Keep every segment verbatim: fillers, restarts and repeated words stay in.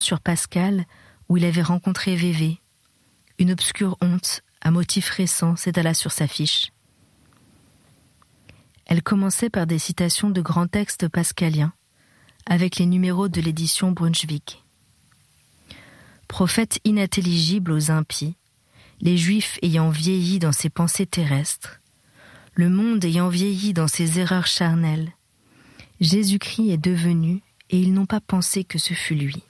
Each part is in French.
sur Pascal où il avait rencontré Vévé. Une obscure honte, à motif récent, s'étala sur sa fiche. Elle commençait par des citations de grands textes pascaliens, avec les numéros de l'édition Brunswick. Prophète inintelligible aux impies, les Juifs ayant vieilli dans ses pensées terrestres, le monde ayant vieilli dans ses erreurs charnelles, Jésus-Christ est devenu, et ils n'ont pas pensé que ce fût lui.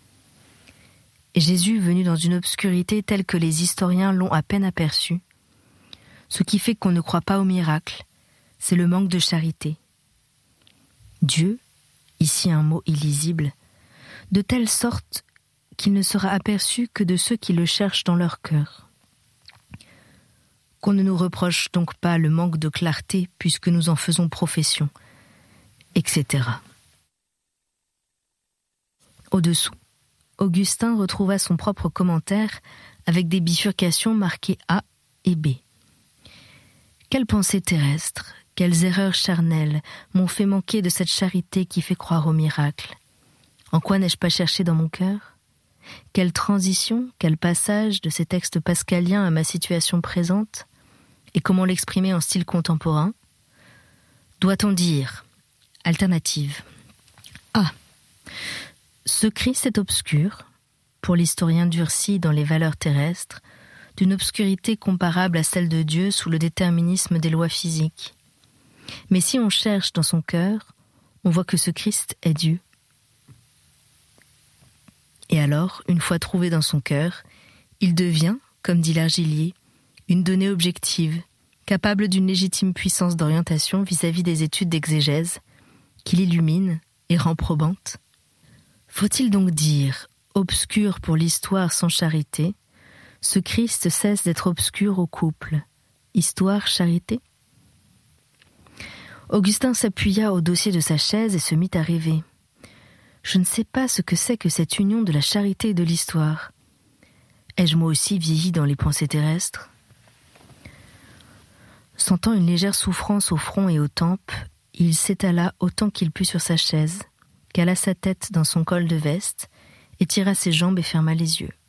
Jésus venu dans une obscurité telle que les historiens l'ont à peine aperçu. Ce qui fait qu'on ne croit pas au miracle, c'est le manque de charité. Dieu, ici un mot illisible, de telle sorte qu'il ne sera aperçu que de ceux qui le cherchent dans leur cœur. Qu'on ne nous reproche donc pas le manque de clarté puisque nous en faisons profession, et cetera. Au-dessous, Augustin retrouva son propre commentaire avec des bifurcations marquées A et B. Quelles pensées terrestres, quelles erreurs charnelles m'ont fait manquer de cette charité qui fait croire au miracle? En quoi n'ai-je pas cherché dans mon cœur? Quelle transition, quel passage de ces textes pascaliens à ma situation présente? Et comment l'exprimer en style contemporain? Doit-on dire alternative A. Ce Christ est obscur, pour l'historien durci dans les valeurs terrestres, d'une obscurité comparable à celle de Dieu sous le déterminisme des lois physiques. Mais si on cherche dans son cœur, on voit que ce Christ est Dieu. Et alors, une fois trouvé dans son cœur, il devient, comme dit l'Argilier, une donnée objective, capable d'une légitime puissance d'orientation vis-à-vis des études d'exégèse, qui l'illumine et rend probante. Faut-il donc dire, obscur pour l'histoire sans charité, ce Christ cesse d'être obscur au couple, histoire-charité? Augustin s'appuya au dossier de sa chaise et se mit à rêver. Je ne sais pas ce que c'est que cette union de la charité et de l'histoire. Ai-je moi aussi vieilli dans les pensées terrestres? Sentant une légère souffrance au front et aux tempes, il s'étala autant qu'il put sur sa chaise, cala sa tête dans son col de veste, étira ses jambes et ferma les yeux.